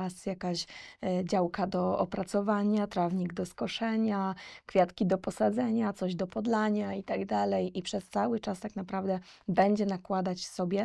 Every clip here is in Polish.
las, jakaś działka do opracowania, trawnik do skoszenia, kwiatki do posadzenia, coś do podlania i tak dalej. I przez cały czas tak naprawdę będzie nakładać sobie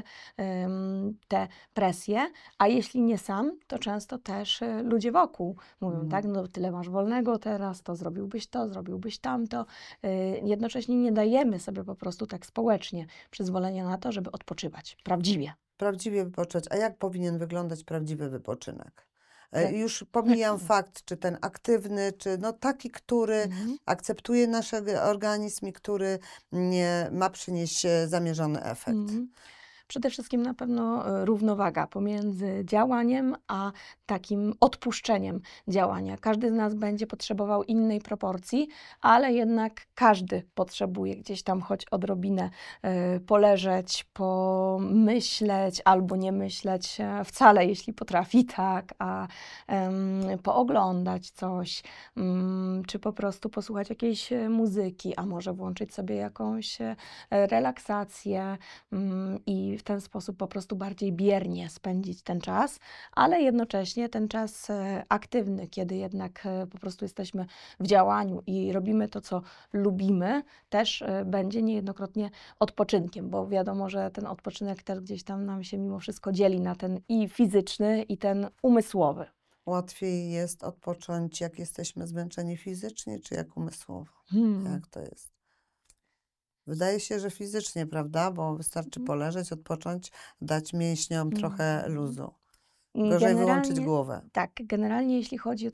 te presje, a jeśli nie sam, to często też ludzie wokół mówią, tak, no tyle masz wolnego teraz, to zrobiłbyś tamto. Jednocześnie nie dajemy sobie po prostu tak społecznie przyzwolenia na to, żeby odpoczywać prawdziwie. Prawdziwie wypocząć. A jak powinien wyglądać prawdziwy wypoczynek? Tak. Już pomijam fakt, czy ten aktywny, czy no taki, który Mhm. akceptuje nasz organizm i który nie ma przynieść zamierzony efekt. Mhm. Przede wszystkim na pewno równowaga pomiędzy działaniem a takim odpuszczeniem działania. Każdy z nas będzie potrzebował innej proporcji, ale jednak każdy potrzebuje gdzieś tam choć odrobinę poleżeć, pomyśleć albo nie myśleć wcale, jeśli potrafi, tak, a pooglądać coś, czy po prostu posłuchać jakiejś muzyki, a może włączyć sobie jakąś relaksację i w ten sposób po prostu bardziej biernie spędzić ten czas, ale jednocześnie ten czas aktywny, kiedy jednak po prostu jesteśmy w działaniu i robimy to, co lubimy, też będzie niejednokrotnie odpoczynkiem, bo wiadomo, że ten odpoczynek też gdzieś tam nam się mimo wszystko dzieli na ten i fizyczny, i ten umysłowy. Łatwiej jest odpocząć, jak jesteśmy zmęczeni fizycznie, czy jak umysłowo? Hmm. Jak to jest? Wydaje się, że fizycznie, prawda? Bo wystarczy Mhm. poleżeć, odpocząć, dać mięśniom trochę Mhm. luzu. Gorzej wyłączyć głowę. Tak, generalnie jeśli chodzi o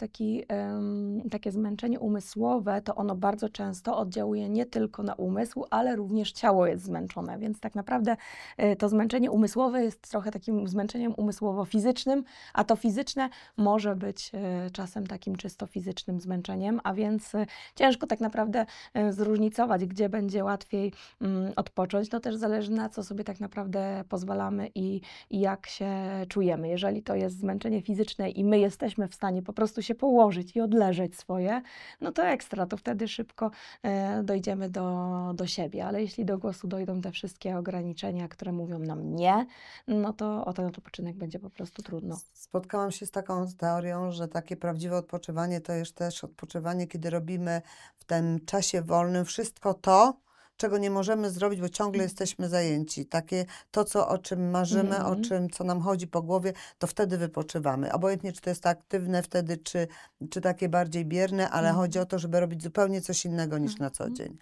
takie zmęczenie umysłowe, to ono bardzo często oddziałuje nie tylko na umysł, ale również ciało jest zmęczone, więc tak naprawdę to zmęczenie umysłowe jest trochę takim zmęczeniem umysłowo-fizycznym, a to fizyczne może być czasem takim czysto fizycznym zmęczeniem, a więc ciężko tak naprawdę zróżnicować, gdzie będzie łatwiej odpocząć. To też zależy, na co sobie tak naprawdę pozwalamy i jak się czujemy. Jeżeli to jest zmęczenie fizyczne i my jesteśmy w stanie po prostu się położyć i odleżeć swoje, no to ekstra, to wtedy szybko dojdziemy do siebie. Ale jeśli do głosu dojdą te wszystkie ograniczenia, które mówią nam nie, no to o ten odpoczynek będzie po prostu trudno. Spotkałam się z taką teorią, że takie prawdziwe odpoczywanie to jest też odpoczywanie, kiedy robimy w tym czasie wolnym wszystko to, czego nie możemy zrobić, bo ciągle jesteśmy zajęci. Takie to, o czym marzymy, Mhm. co nam chodzi po głowie, to wtedy wypoczywamy. Obojętnie, czy to jest aktywne wtedy, czy takie bardziej bierne, ale chodzi o Mhm. to, żeby robić zupełnie coś innego niż na co Mhm. dzień.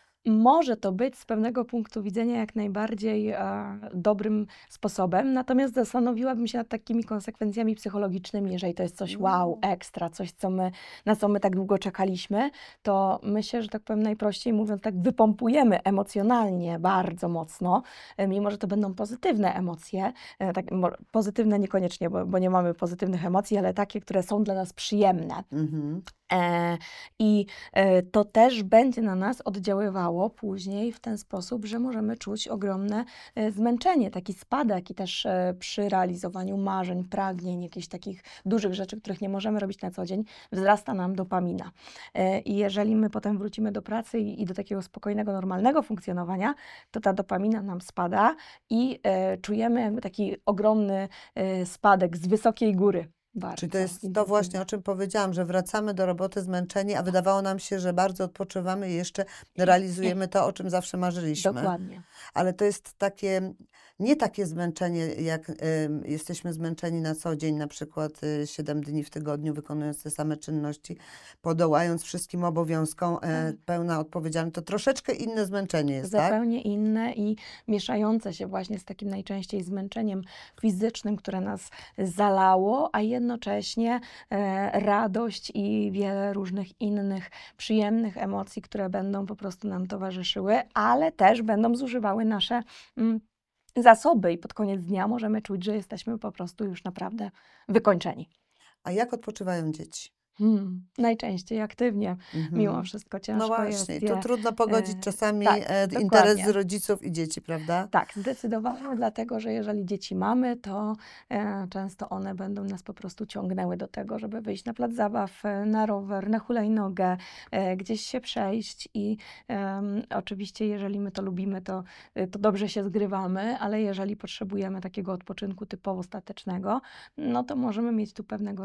Może to być z pewnego punktu widzenia jak najbardziej dobrym sposobem, natomiast zastanowiłabym się nad takimi konsekwencjami psychologicznymi, jeżeli to jest coś wow, No. ekstra, coś, na co my tak długo czekaliśmy, to my się, że tak powiem najprościej mówiąc, tak wypompujemy emocjonalnie bardzo mocno, mimo że to będą pozytywne emocje, tak, pozytywne niekoniecznie, bo nie mamy pozytywnych emocji, ale takie, które są dla nas przyjemne. Mhm. E, I to też będzie na nas oddziaływało później w ten sposób, że możemy czuć ogromne zmęczenie, taki spadek i też przy realizowaniu marzeń, pragnień, jakichś takich dużych rzeczy, których nie możemy robić na co dzień, wzrasta nam dopamina. I jeżeli my potem wrócimy do pracy i do takiego spokojnego, normalnego funkcjonowania, to ta dopamina nam spada i czujemy jakby taki ogromny spadek z wysokiej góry. Czyli to Bardzo jest to właśnie, intensywny. o czym powiedziałam, że wracamy do roboty zmęczeni, a wydawało nam się, że bardzo odpoczywamy i jeszcze realizujemy to, o czym zawsze marzyliśmy. Dokładnie. Ale to jest takie, nie takie zmęczenie, jak jesteśmy zmęczeni na co dzień, na przykład 7 dni w tygodniu, wykonując te same czynności, podołając wszystkim obowiązkom, Tak. pełna odpowiedzialność. To troszeczkę inne zmęczenie jest, tak? Zupełnie inne i mieszające się właśnie z takim najczęściej zmęczeniem fizycznym, które nas zalało, a jednocześnie radość i wiele różnych innych przyjemnych emocji, które będą po prostu nam towarzyszyły, ale też będą zużywały nasze zasoby i pod koniec dnia możemy czuć, że jesteśmy po prostu już naprawdę wykończeni. A jak odpoczywają dzieci? Najczęściej aktywnie. Mimo Mhm. wszystko No ciężko właśnie, jest i to je trudno pogodzić czasami tak, interes z dokładnie. rodziców i dzieci, prawda? Tak, zdecydowanie, dlatego że jeżeli dzieci mamy, to często one będą nas po prostu ciągnęły do tego, żeby wyjść na plac zabaw, na rower, na hulajnogę, gdzieś się przejść i oczywiście jeżeli my to lubimy, to dobrze się zgrywamy, ale jeżeli potrzebujemy takiego odpoczynku typowo statecznego, no to możemy mieć tu pewnego